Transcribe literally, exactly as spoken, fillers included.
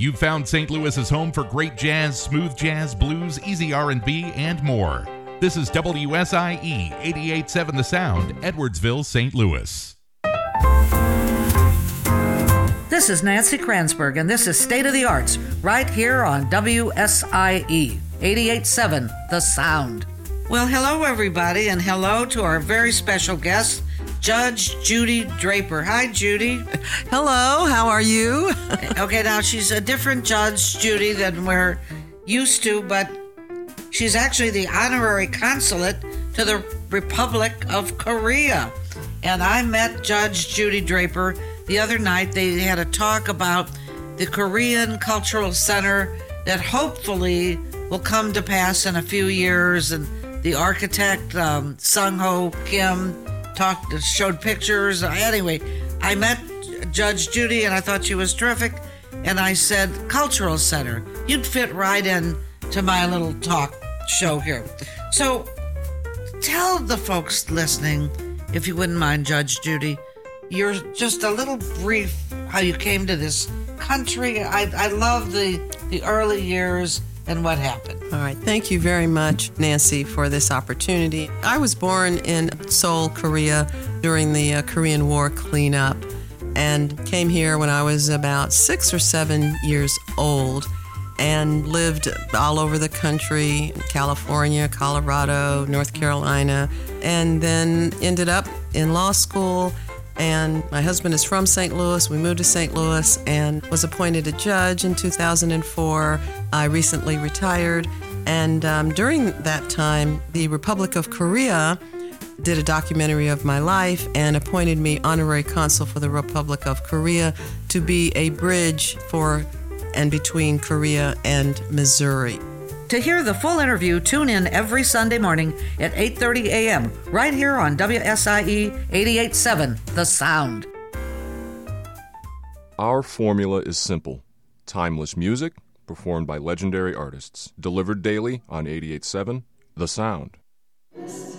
You've found Saint Louis's home for great jazz, smooth jazz, blues, easy R and B, and more. This is W S I E eighty-eight point seven The Sound, Edwardsville, Saint Louis. This is Nancy Kranzberg, and this is State of the Arts, right here on W S I E eighty-eight point seven The Sound. Well, hello, everybody, and hello to our very special guest, Judge Judy Draper. Hi, Judy. Hello, how are you? Okay, now she's a different Judge Judy than we're used to, but she's actually the honorary consulate to the Republic of Korea. And I met Judge Judy Draper the other night. They had a talk about the Korean Cultural Center that hopefully will come to pass in a few years. And the architect, um, Sung-Ho Kim, talked, showed pictures. Anyway, I met Judge Judy, and I thought she was terrific. And I said, Cultural Center, you'd fit right in to my little talk show here. So tell the folks listening, if you wouldn't mind, Judge Judy, you're just a little brief how you came to this country. I, I love the, the early years and what happened. All right. Thank you very much, Nancy, for this opportunity. I was born in Seoul, Korea during the uh, Korean War cleanup and came here when I was about six or seven years old and lived all over the country, California, Colorado, North Carolina, and then ended up in law school. And my husband is from Saint Louis. We moved to Saint Louis and was appointed a judge in two thousand four. I recently retired. And um, during that time, the Republic of Korea did a documentary of my life and appointed me honorary consul for the Republic of Korea to be a bridge for and between Korea and Missouri. To hear the full interview, tune in every Sunday morning at eight thirty a.m. right here on W S I E eighty-eight point seven The Sound. Our formula is simple. Timeless music performed by legendary artists, delivered daily on eighty-eight point seven The Sound.